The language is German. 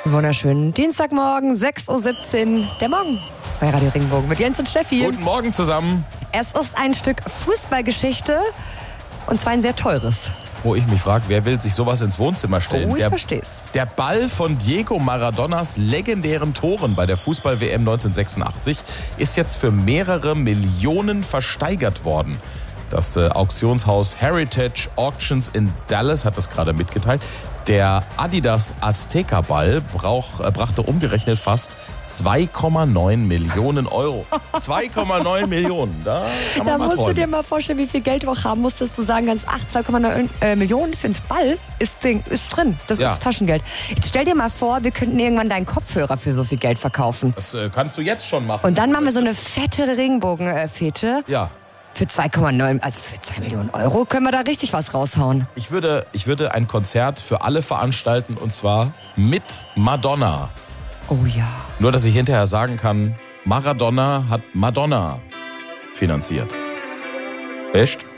Wunderschönen Dienstagmorgen, 6.17 Uhr, der Morgen bei Radio Regenbogen mit Jens und Steffi. Guten Morgen zusammen. Es ist ein Stück Fußballgeschichte und zwar ein sehr teures. Wo ich mich frage, wer will sich sowas ins Wohnzimmer stellen? Oh, ich versteh's. Der Ball von Diego Maradonas legendären Toren bei der Fußball-WM 1986 ist jetzt für mehrere Millionen versteigert worden. Das Auktionshaus Heritage Auctions in Dallas hat das gerade mitgeteilt. Der Adidas Azteca-Ball brachte umgerechnet fast 2,9 Millionen Euro. 2,9 Millionen, da kann man Da mal musst du träumen. dir mal vorstellen, wie viel Geld du auch haben musst, dass du sagen kannst, 2,9 Millionen für einen Ball ist drin. Das Ja. ist Taschengeld. Jetzt stell dir mal vor, wir könnten irgendwann deinen Kopfhörer für so viel Geld verkaufen. Das kannst du jetzt schon machen. Und dann machen wir so eine fette Regenbogenfete. Ja. Für 2,9, also für 2 Millionen Euro können wir da richtig was raushauen. Ich würde ein Konzert für alle veranstalten und zwar mit Madonna. Oh ja. Nur, dass ich hinterher sagen kann, Maradona hat Madonna finanziert. Echt?